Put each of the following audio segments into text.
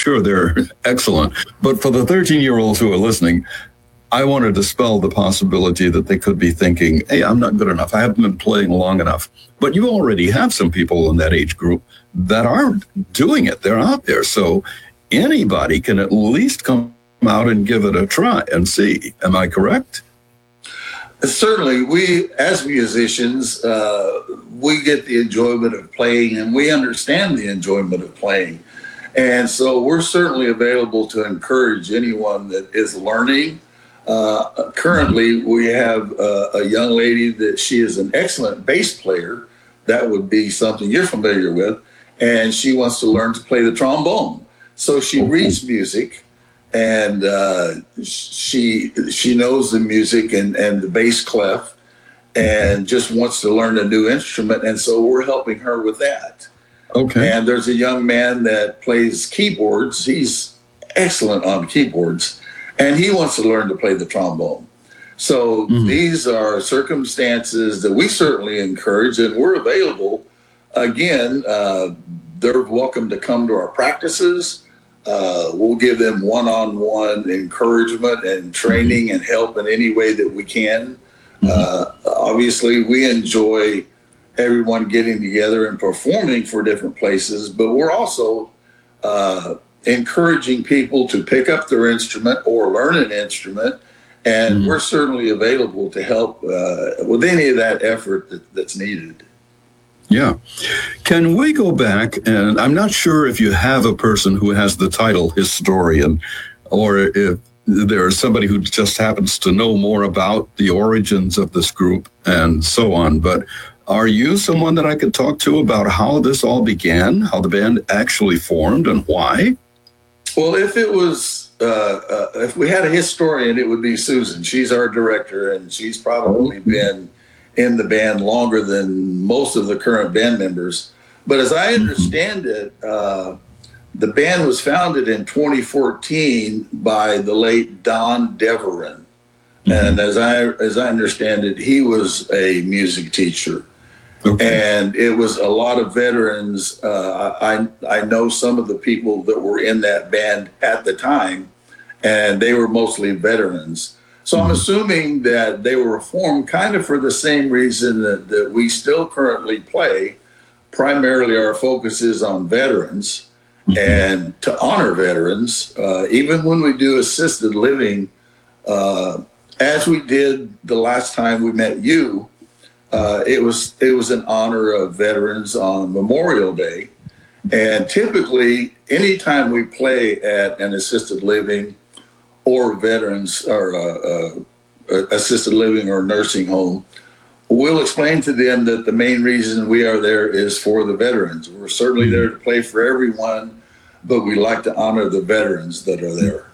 sure they're excellent. But for the 13-year-olds who are listening, I want to dispel the possibility that they could be thinking, hey, I'm not good enough. I haven't been playing long enough. But you already have some people in that age group that aren't doing it. They're out there. So anybody can at least come out and give it a try and see. Am I correct? Certainly, we, as musicians, we get the enjoyment of playing, and we understand the enjoyment of playing. And so we're certainly available to encourage anyone that is learning. Currently, we have a young lady that she is an excellent bass player. That would be something you're familiar with. And she wants to learn to play the trombone. So she reads music, and she knows the music and the bass clef, and just wants to learn a new instrument. And so we're helping her with that. Okay. And there's a young man that plays keyboards. He's excellent on keyboards, and he wants to learn to play the trombone. So these are circumstances that we certainly encourage, and we're available. Again, they're welcome to come to our practices. We'll give them one-on-one encouragement and training and help in any way that we can. Obviously, we enjoy everyone getting together and performing for different places, but we're also encouraging people to pick up their instrument or learn an instrument, and we're certainly available to help with any of that effort that's needed. Yeah. Can we go back, and I'm not sure if you have a person who has the title historian, or if there's somebody who just happens to know more about the origins of this group and so on, but are you someone that I could talk to about how this all began, how the band actually formed, and why? Well, if it was, if we had a historian, it would be Susan. She's our director, and she's probably been in the band longer than most of the current band members. But as I understand it, the band was founded in 2014 by the late Don Deverin. And as I understand it, he was a music teacher. Okay. And it was a lot of veterans. I know some of the people that were in that band at the time, and they were mostly veterans. So I'm assuming that they were formed kind of for the same reason that we still currently play. Primarily, our focus is on veterans and to honor veterans. Even when we do assisted living, as we did the last time we met you, it was in honor of veterans on Memorial Day. And typically, anytime we play at an assisted living or veterans or assisted living or nursing home, we'll explain to them that the main reason we are there is for the veterans. We're certainly there to play for everyone, but we like to honor the veterans that are there.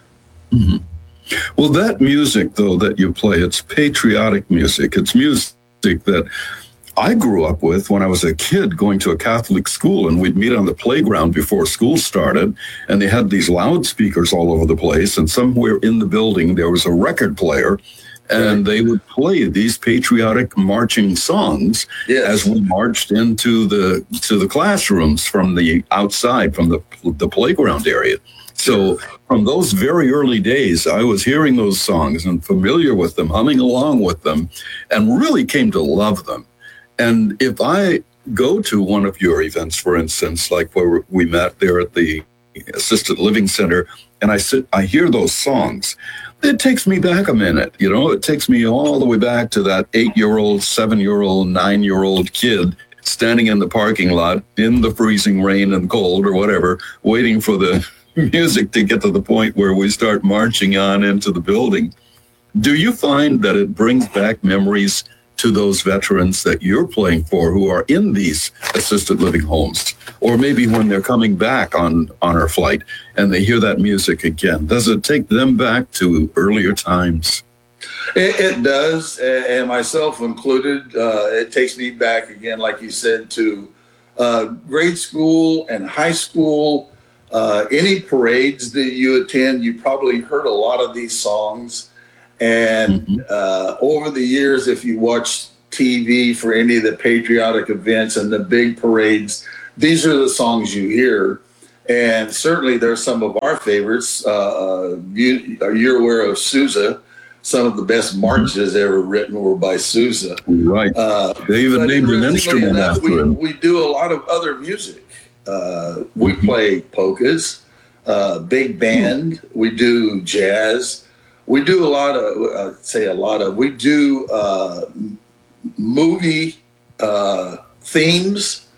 Well, that music, though, that you play, it's patriotic music. It's music that I grew up with when I was a kid going to a Catholic school, and we'd meet on the playground before school started, and they had these loudspeakers all over the place, and somewhere in the building there was a record player, and they would play these patriotic marching songs as we marched into the classrooms from the outside, from the playground area. So from those very early days, I was hearing those songs and familiar with them, humming along with them, and really came to love them. And if I go to one of your events, for instance, like where we met there at the Assisted Living Center, and I hear those songs, it takes me back a minute. You know, it takes me all the way back to that 8-year-old, 7-year-old, 9-year-old kid standing in the parking lot in the freezing rain and cold or whatever, waiting for the music to get to the point where we start marching on into the building. Do you find that it brings back memories to those veterans that you're playing for who are in these assisted living homes, or maybe when they're coming back on our flight and they hear that music again? Does it take them back to earlier times? It does, and myself included. It takes me back again, like you said, to grade school and high school. Any parades that you attend, you probably heard a lot of these songs. And over the years, if you watch TV for any of the patriotic events and the big parades, these are the songs you hear. And certainly there's some of our favorites. You're aware of Sousa. Some of the best marches ever written were by Sousa. Right. They even named an instrument after him. We do a lot of other music. We play polkas, big band. We do jazz. We do we do movie themes.